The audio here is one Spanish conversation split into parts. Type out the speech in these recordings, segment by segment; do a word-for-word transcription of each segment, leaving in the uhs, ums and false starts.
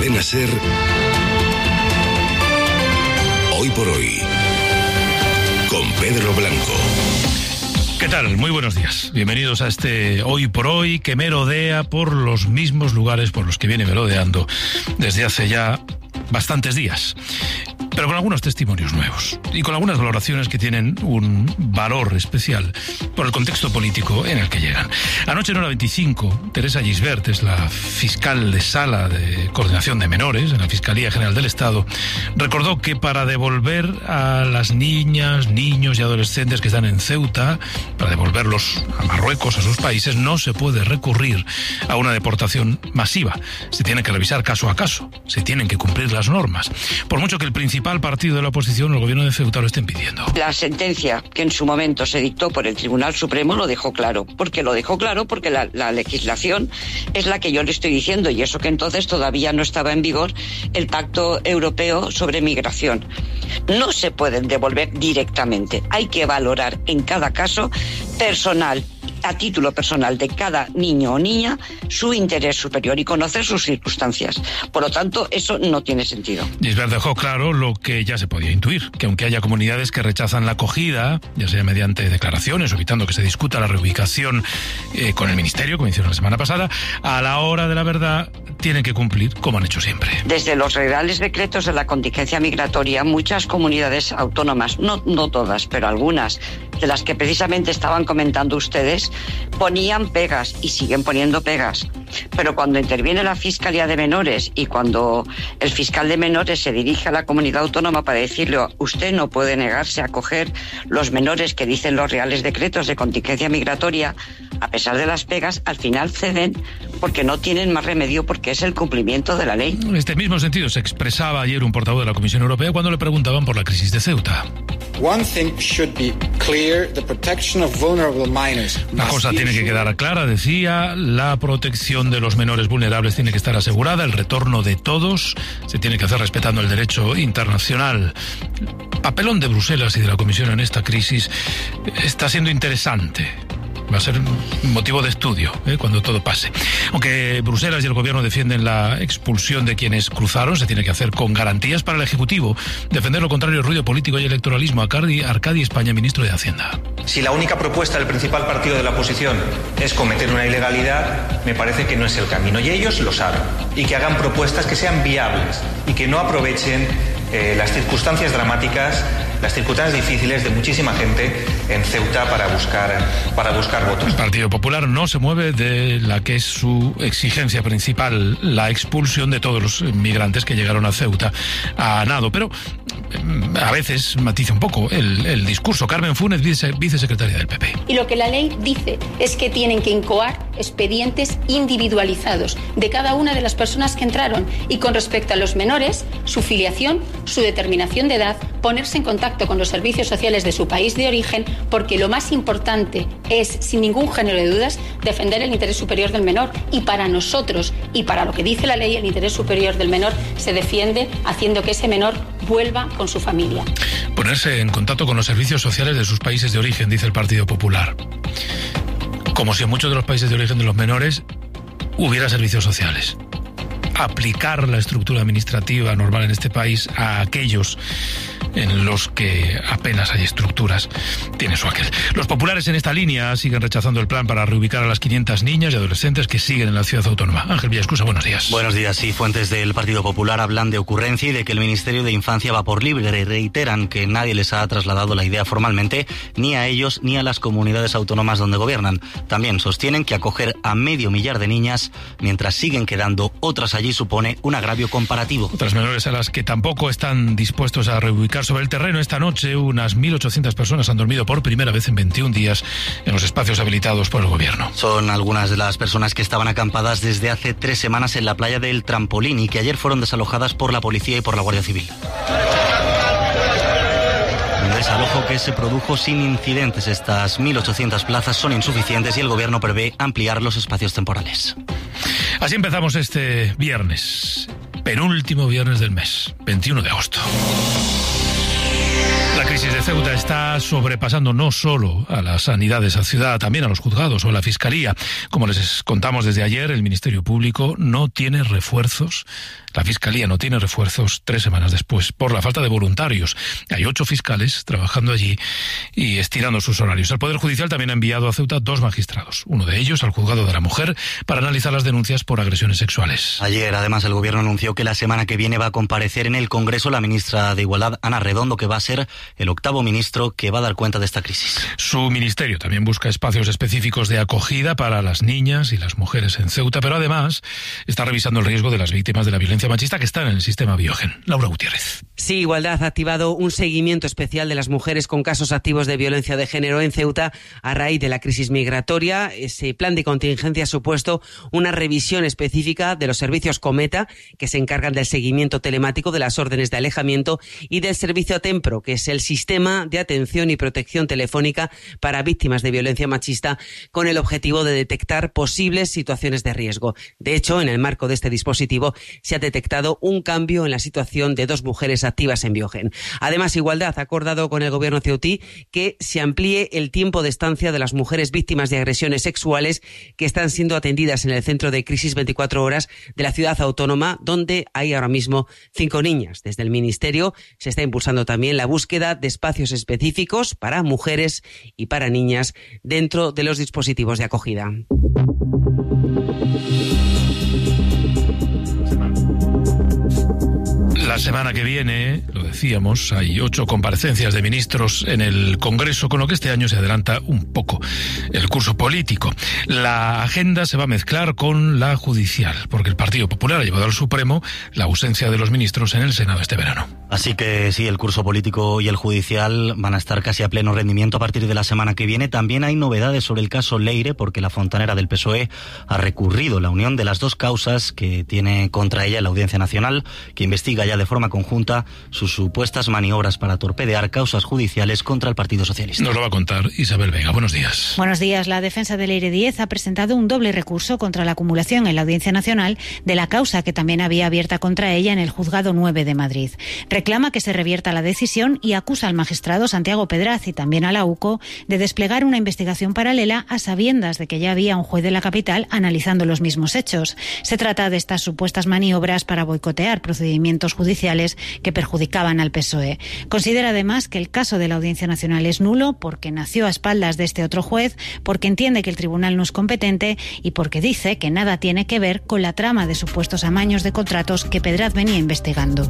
Cadena SER, Hoy por Hoy, con Pedro Blanco. ¿Qué tal? Muy buenos días. Bienvenidos a este Hoy por Hoy que merodea por los mismos lugares por los que viene merodeando desde hace ya bastantes días, pero con algunos testimonios nuevos y con algunas valoraciones que tienen un valor especial por el contexto político en el que llegan. Anoche en hora veinticinco, Teresa Gisbert es la fiscal de sala de coordinación de menores en la Fiscalía General del Estado, recordó que para devolver a las niñas, niños y adolescentes que están en Ceuta, para devolverlos a Marruecos, a sus países, no se puede recurrir a una deportación masiva. Se tiene que revisar caso a caso, se tienen que cumplir las normas, por mucho que el principal partido de la oposición, el gobierno de Ceuta, lo estén pidiendo. La sentencia que en su momento se dictó por el Tribunal Supremo lo dejó claro. ¿Por qué lo dejó claro? Porque la, la legislación es la que yo le estoy diciendo, y eso que entonces todavía no estaba en vigor el Pacto Europeo sobre Migración. No se pueden devolver directamente. Hay que valorar en cada caso personal, a título personal de cada niño o niña, su interés superior y conocer sus circunstancias. Por lo tanto, eso no tiene sentido. Gisbert dejó claro lo que ya se podía intuir, que aunque haya comunidades que rechazan la acogida, ya sea mediante declaraciones o evitando que se discuta la reubicación eh, con el Ministerio, como hicieron la semana pasada, a la hora de la verdad tienen que cumplir como han hecho siempre. Desde los reales decretos de la contingencia migratoria, muchas comunidades autónomas, no, no todas, pero algunas, de las que precisamente estaban comentando ustedes, ponían pegas y siguen poniendo pegas. Pero cuando interviene la Fiscalía de Menores y cuando el fiscal de menores se dirige a la comunidad autónoma para decirle: usted no puede negarse a acoger los menores que dicen los reales decretos de contingencia migratoria, a pesar de las pegas, al final ceden porque no tienen más remedio, porque es el cumplimiento de la ley. En este mismo sentido se expresaba ayer un portavoz de la Comisión Europea cuando le preguntaban por la crisis de Ceuta. One thing should be clear, the protection of vulnerable minors. Una cosa tiene que quedar clara, decía, la protección de los menores vulnerables tiene que estar asegurada, el retorno de todos se tiene que hacer respetando el derecho internacional. El papelón de Bruselas y de la Comisión en esta crisis está siendo interesante. Va a ser un motivo de estudio ¿eh? cuando todo pase. Aunque Bruselas y el gobierno defienden la expulsión de quienes cruzaron, se tiene que hacer con garantías para el Ejecutivo. Defender lo contrario es ruido político y electoralismo. Arcadi, Arcadi España, ministro de Hacienda. Si la única propuesta del principal partido de la oposición es cometer una ilegalidad, me parece que no es el camino. Y ellos lo saben. Y que hagan propuestas que sean viables y que no aprovechen eh, las circunstancias dramáticas, las circunstancias difíciles de muchísima gente en Ceuta para buscar, para buscar votos. El Partido Popular no se mueve de la que es su exigencia principal, la expulsión de todos los migrantes que llegaron a Ceuta a nado, pero a veces matiza un poco el, el discurso. Carmen Funes, vice, vicesecretaria del P P. Y lo que la ley dice es que tienen que incoar expedientes individualizados de cada una de las personas que entraron, y con respecto a los menores, su filiación, su determinación de edad, ponerse en contacto con los servicios sociales de su país de origen, porque lo más importante es, sin ningún género de dudas, defender el interés superior del menor. Y para nosotros, y para lo que dice la ley, el interés superior del menor se defiende haciendo que ese menor vuelva con su familia. Ponerse en contacto con los servicios sociales de sus países de origen, dice el Partido Popular. Como si en muchos de los países de origen de los menores hubiera servicios sociales. Aplicar la estructura administrativa normal en este país a aquellos en los que apenas hay estructuras tiene su aquel. Los populares en esta línea siguen rechazando el plan para reubicar a las quinientas niñas y adolescentes que siguen en la ciudad autónoma. Ángel Villascusa, buenos días. Buenos días. Sí, fuentes del Partido Popular hablan de ocurrencia y de que el Ministerio de Infancia va por libre. Reiteran que nadie les ha trasladado la idea formalmente, ni a ellos ni a las comunidades autónomas donde gobiernan. También sostienen que acoger a medio millar de niñas mientras siguen quedando otras allí supone un agravio comparativo. Otras menores a las que tampoco están dispuestos a reubicar sobre el terreno. Esta noche unas mil ochocientas personas han dormido por primera vez en veintiún días en los espacios habilitados por el gobierno. Son algunas de las personas que estaban acampadas desde hace tres semanas en la playa del Trampolín y que ayer fueron desalojadas por la policía y por la Guardia Civil. Un desalojo que se produjo sin incidentes. Estas mil ochocientas plazas son insuficientes y el gobierno prevé ampliar los espacios temporales. Así empezamos este viernes, penúltimo viernes del mes, veintiuno de agosto. La crisis de Ceuta está sobrepasando no solo a la sanidad de esa ciudad, también a los juzgados o a la Fiscalía. Como les contamos desde ayer, el Ministerio Público no tiene refuerzos. La Fiscalía no tiene refuerzos tres semanas después por la falta de voluntarios. Hay ocho fiscales trabajando allí y estirando sus horarios. El Poder Judicial también ha enviado a Ceuta dos magistrados, uno de ellos al Juzgado de la Mujer, para analizar las denuncias por agresiones sexuales. Ayer, además, el Gobierno anunció que la semana que viene va a comparecer en el Congreso la ministra de Igualdad, Ana Redondo, que va a ser el octavo ministro que va a dar cuenta de esta crisis. Su ministerio también busca espacios específicos de acogida para las niñas y las mujeres en Ceuta, pero además está revisando el riesgo de las víctimas de la violencia machista que están en el sistema Biogen. Laura Gutiérrez. Sí, Igualdad ha activado un seguimiento especial de las mujeres con casos activos de violencia de género en Ceuta a raíz de la crisis migratoria. Ese plan de contingencia ha supuesto una revisión específica de los servicios Cometa, que se encargan del seguimiento telemático de las órdenes de alejamiento, y del servicio Tempro, que es el sistema de atención y protección telefónica para víctimas de violencia machista, con el objetivo de detectar posibles situaciones de riesgo. De hecho, en el marco de este dispositivo se ha detectado un cambio en la situación de dos mujeres activas en Biogen. Además, Igualdad ha acordado con el gobierno ceutí que se amplíe el tiempo de estancia de las mujeres víctimas de agresiones sexuales que están siendo atendidas en el centro de crisis veinticuatro horas de la ciudad autónoma, donde hay ahora mismo cinco niñas. Desde el Ministerio se está impulsando también la búsqueda de espacios específicos para mujeres y para niñas dentro de los dispositivos de acogida. La semana que viene, lo decíamos, hay ocho comparecencias de ministros en el Congreso, con lo que este año se adelanta un poco el curso político. La agenda se va a mezclar con la judicial, porque el Partido Popular ha llevado al Supremo la ausencia de los ministros en el Senado este verano. Así que sí, el curso político y el judicial van a estar casi a pleno rendimiento a partir de la semana que viene. También hay novedades sobre el caso Leire, porque la fontanera del P S O E ha recurrido la unión de las dos causas que tiene contra ella la Audiencia Nacional, que investiga ya de forma conjunta sus supuestas maniobras para torpedear causas judiciales contra el Partido Socialista. Nos lo va a contar Isabel Vega. Buenos días. Buenos días. La defensa de Leire Díez ha presentado un doble recurso contra la acumulación en la Audiencia Nacional de la causa que también había abierta contra ella en el Juzgado nueve de Madrid. Reclama que se revierta la decisión y acusa al magistrado Santiago Pedraz y también a la U C O de desplegar una investigación paralela a sabiendas de que ya había un juez de la capital analizando los mismos hechos. Se trata de estas supuestas maniobras para boicotear procedimientos judiciales que perjudicaban al P S O E. Considera además que el caso de la Audiencia Nacional es nulo porque nació a espaldas de este otro juez, porque entiende que el tribunal no es competente y porque dice que nada tiene que ver con la trama de supuestos amaños de contratos que Pedraz venía investigando.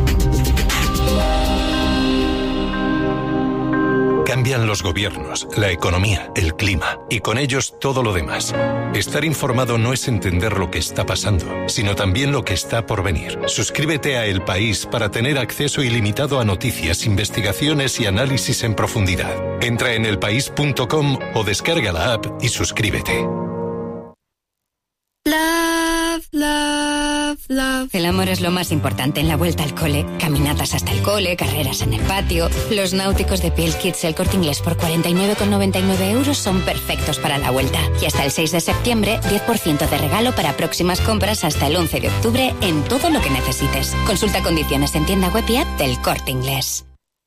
Cambian los gobiernos, la economía, el clima y con ellos todo lo demás. Estar informado no es entender lo que está pasando, sino también lo que está por venir. Suscríbete a El País para tener acceso ilimitado a noticias, investigaciones y análisis en profundidad. Entra en el país punto com o descarga la app y suscríbete. Love, love, love. El amor es lo más importante en la vuelta al cole. Caminatas hasta el cole, carreras en el patio. Los náuticos de Piel Kids El Corte Inglés por cuarenta y nueve con noventa y nueve euros son perfectos para la vuelta. Y hasta el seis de septiembre, diez por ciento de regalo para próximas compras hasta el once de octubre en todo lo que necesites. Consulta condiciones en tienda web y app del Corte Inglés.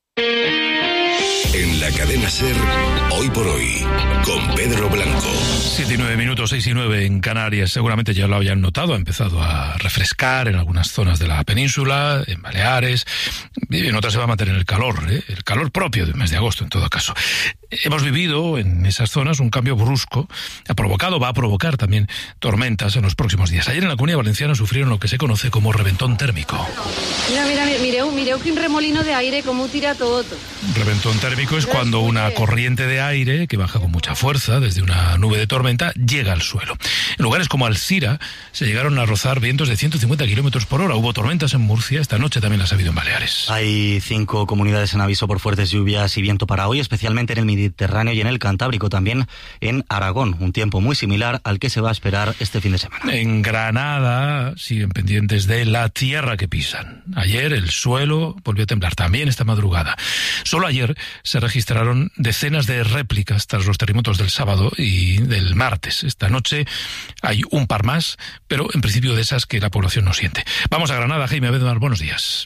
En la cadena SER, Hoy por Hoy, con Pedro Blanco. Siete y nueve minutos, seis y nueve en Canarias. Seguramente ya lo hayan notado, ha empezado a refrescar en algunas zonas de la península, en Baleares, y en otras se va a mantener el calor, ¿eh? El calor propio del mes de agosto en todo caso. Hemos vivido en esas zonas un cambio brusco, ha provocado, va a provocar también tormentas en los próximos días. Ayer en la Comunidad Valenciana sufrieron lo que se conoce como reventón térmico. Mira, mira, mireu, mireu quin remolino de aire, cómo tira todo. Reventón térmico es cuando una corriente de aire que baja con mucha fuerza desde una nube de tormenta llega al suelo. En lugares como Alcira se llegaron a rozar vientos de ciento cincuenta kilómetros por hora. Hubo tormentas en Murcia, esta noche también las ha habido en Baleares. Hay cinco comunidades en aviso por fuertes lluvias y viento para hoy, especialmente en el Mediterráneo y en el Cantábrico, también en Aragón. Un tiempo muy similar al que se va a esperar este fin de semana. En Granada siguen pendientes de la tierra que pisan. Ayer el suelo volvió a temblar, también esta madrugada. Solo ayer se registraron decenas de réplicas tras los terremotos del sábado y del martes. Esta noche hay un par más, pero en principio de esas que la población no siente. Vamos a Granada, Jaime Bedmar, buenos días.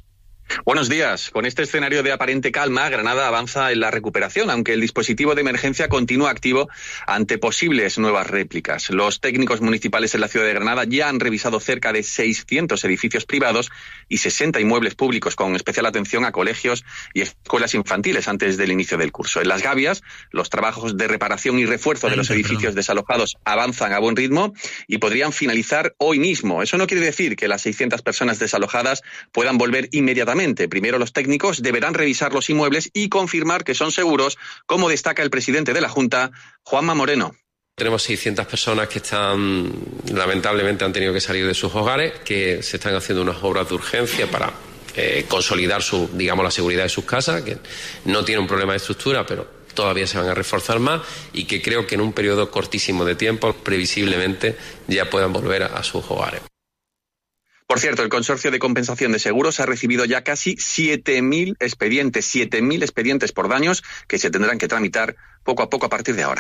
Buenos días. Con este escenario de aparente calma, Granada avanza en la recuperación, aunque el dispositivo de emergencia continúa activo ante posibles nuevas réplicas. Los técnicos municipales en la ciudad de Granada ya han revisado cerca de seiscientos edificios privados y sesenta inmuebles públicos, con especial atención a colegios y escuelas infantiles antes del inicio del curso. En Las Gavias, los trabajos de reparación y refuerzo de los edificios desalojados avanzan a buen ritmo y podrían finalizar hoy mismo. Eso no quiere decir que las seiscientas personas desalojadas puedan volver inmediatamente. Primero, los técnicos deberán revisar los inmuebles y confirmar que son seguros, como destaca el presidente de la Junta, Juanma Moreno. Tenemos seiscientas personas que están, lamentablemente, han tenido que salir de sus hogares, que se están haciendo unas obras de urgencia para eh, consolidar su, digamos, la seguridad de sus casas, que no tiene un problema de estructura, pero todavía se van a reforzar más y que creo que en un periodo cortísimo de tiempo, previsiblemente, ya puedan volver a, a sus hogares. Por cierto, el Consorcio de Compensación de Seguros ha recibido ya casi siete mil expedientes, siete mil expedientes por daños que se tendrán que tramitar poco a poco a partir de ahora.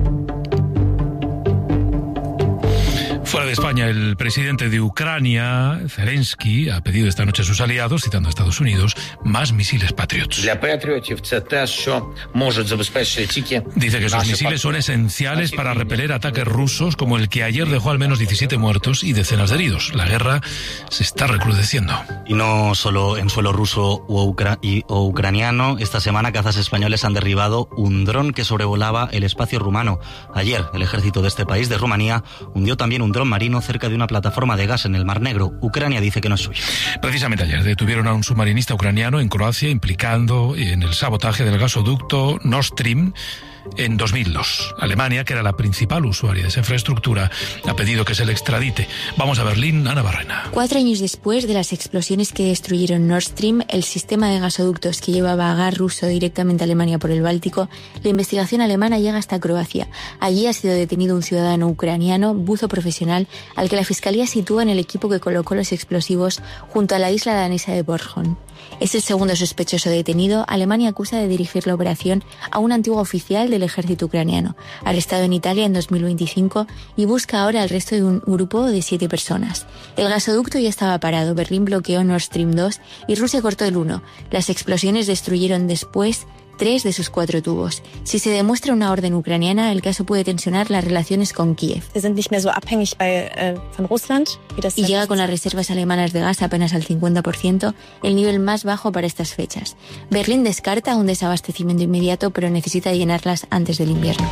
Fuera de España, el presidente de Ucrania, Zelensky, ha pedido esta noche a sus aliados, citando a Estados Unidos, más misiles Patriot. Dice que esos misiles son esenciales para repeler ataques rusos como el que ayer dejó al menos diecisiete muertos y decenas de heridos. La guerra se está recrudeciendo. Y no solo en suelo ruso o, ucra- y, o ucraniano, esta semana cazas españoles han derribado un dron que sobrevolaba el espacio rumano. Ayer, el ejército de este país, de Rumanía, hundió también un dron marino cerca de una plataforma de gas en el Mar Negro. Ucrania dice que no es suyo. Precisamente ayer detuvieron a un submarinista ucraniano en Croacia implicando en el sabotaje del gasoducto Nord Stream en dos mil dos. Alemania, que era la principal usuaria de esa infraestructura, ha pedido que se le extradite. Vamos a Berlín, Ana Barrena. Cuatro años después de las explosiones que destruyeron Nord Stream, el sistema de gasoductos que llevaba a gas ruso directamente a Alemania por el Báltico, la investigación alemana llega hasta Croacia. Allí ha sido detenido un ciudadano ucraniano, buzo profesional, al que la fiscalía sitúa en el equipo que colocó los explosivos junto a la isla danesa de Bornholm. Es el segundo sospechoso detenido. Alemania acusa de dirigir la operación a un antiguo oficial del ejército ucraniano, arrestado en Italia en dos mil veinticinco, y busca ahora al resto de un grupo de siete personas. El gasoducto ya estaba parado, Berlín bloqueó Nord Stream dos y Rusia cortó el uno. Las explosiones destruyeron después tres de sus cuatro tubos. Si se demuestra una orden ucraniana, el caso puede tensionar las relaciones con Kiev. Y llega con las reservas alemanas de gas apenas al cincuenta por ciento, el nivel más bajo para estas fechas. Berlín descarta un desabastecimiento inmediato, pero necesita llenarlas antes del invierno.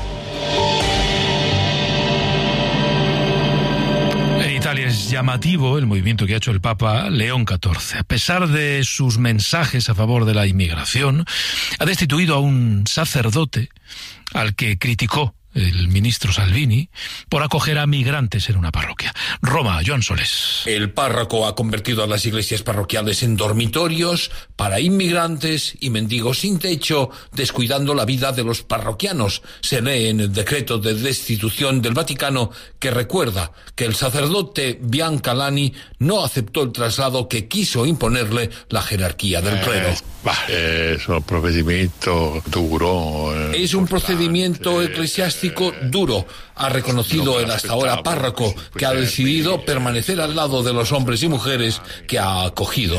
Es llamativo el movimiento que ha hecho el Papa León catorce. A pesar de sus mensajes a favor de la inmigración, ha destituido a un sacerdote al que criticó el ministro Salvini por acoger a migrantes en una parroquia. Roma, Joan Soles. El párroco ha convertido a las iglesias parroquiales en dormitorios para inmigrantes y mendigos sin techo, descuidando la vida de los parroquianos. Se lee en el decreto de destitución del Vaticano, que recuerda que el sacerdote Biancalani no aceptó el traslado que quiso imponerle la jerarquía del clero. Eh, bah, es un procedimiento duro. Eh, es un procedimiento eclesiástico duro, ha reconocido el hasta ahora párroco, que ha decidido permanecer al lado de los hombres y mujeres que ha acogido.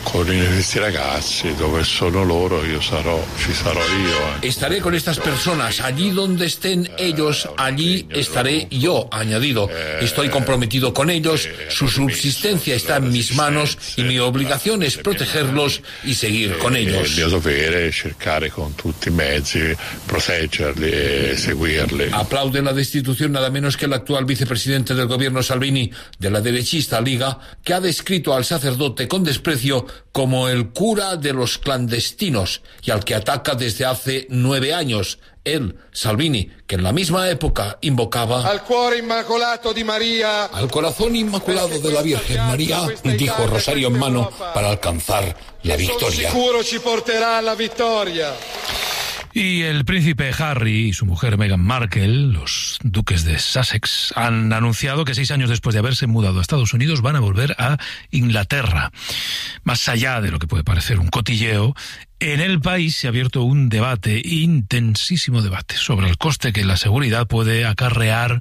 Estaré con estas personas, allí donde estén ellos, allí estaré yo, ha añadido. Estoy comprometido con ellos, su subsistencia está en mis manos y mi obligación es protegerlos y seguir con ellos. Il mio dovere è cercare con tutti i mezzi proteggerli e seguirli. Aplaude la destitución nada menos que el actual vicepresidente del gobierno Salvini, de la derechista Liga, que ha descrito al sacerdote con desprecio como el cura de los clandestinos y al que ataca desde hace nueve años. Él, Salvini, que en la misma época invocaba al cuore inmacolato di María, al corazón inmaculado de la Virgen María, dijo rosario en mano para alcanzar la victoria. Sicuro ci porterà alla vittoria. Y el príncipe Harry y su mujer Meghan Markle, los duques de Sussex, han anunciado que seis años después de haberse mudado a Estados Unidos van a volver a Inglaterra. Más allá de lo que puede parecer un cotilleo, en el país se ha abierto un debate, intensísimo debate, sobre el coste que la seguridad puede acarrear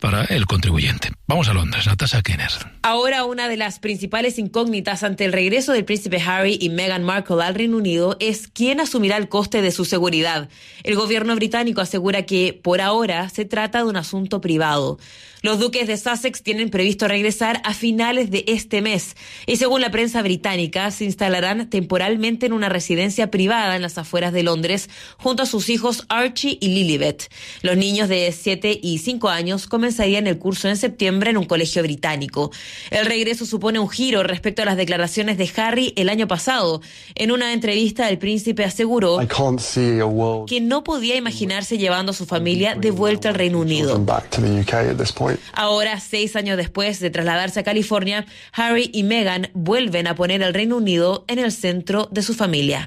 para el contribuyente. Vamos a Londres, Natasha Kenner. Ahora una de las principales incógnitas ante el regreso del príncipe Harry y Meghan Markle al Reino Unido es quién asumirá el coste de su seguridad. El gobierno británico asegura que, por ahora, se trata de un asunto privado. Los duques de Sussex tienen previsto regresar a finales de este mes y, según la prensa británica, se instalarán temporalmente en una residencia privada en las afueras de Londres junto a sus hijos Archie y Lilibet. Los niños de siete y cinco años comenzarían el curso en septiembre en un colegio británico. El regreso supone un giro respecto a las declaraciones de Harry el año pasado. En una entrevista, el príncipe aseguró que no podía imaginarse llevando a su familia de vuelta al Reino Unido. Ahora, seis años después de trasladarse a California, Harry y Meghan vuelven a poner al Reino Unido en el centro de su familia.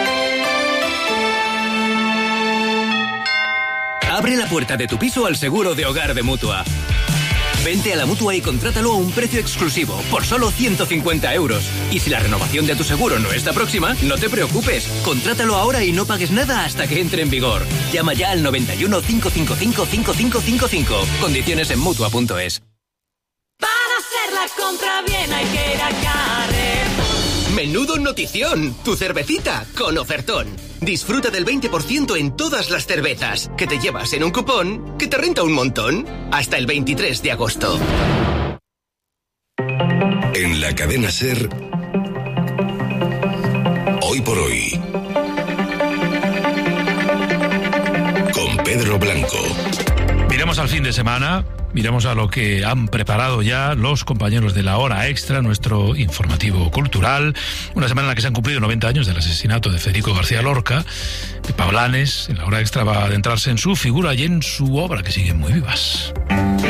Abre la puerta de tu piso al seguro de hogar de Mutua. Vente a la Mutua y contrátalo a un precio exclusivo, por solo ciento cincuenta euros. Y si la renovación de tu seguro no está próxima, no te preocupes. Contrátalo ahora y no pagues nada hasta que entre en vigor. Llama ya al noventa y uno, cinco cinco cinco, cinco cinco cinco cinco. Condiciones en Mutua punto es. Para hacer la compra bien hay que ir a Carrefour. Menudo notición, tu cervecita con ofertón. Disfruta del veinte por ciento en todas las cervezas, que te llevas en un cupón que te renta un montón. Hasta el veintitrés de agosto. En la cadena SER, Hoy por Hoy, con Pedro Blanco. Miremos al fin de semana. Miremos a lo que han preparado ya los compañeros de la Hora Extra, nuestro informativo cultural. Una semana en la que se han cumplido noventa años del asesinato de Federico García Lorca. Pablanes, en la Hora Extra, va a adentrarse en su figura y en su obra, que siguen muy vivas.